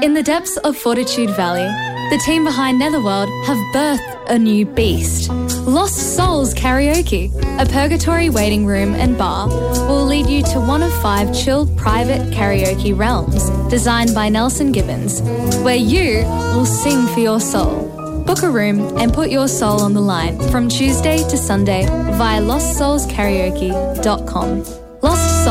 In the depths of Fortitude Valley, the team behind Netherworld have birthed a new beast. Lost Souls Karaoke, a purgatory waiting room and bar, will lead you to one of 5 chilled private karaoke realms designed by Nelson Gibbons, where you will sing for your soul. Book a room and put your soul on the line from Tuesday to Sunday via lostsoulskaraoke.com. Lost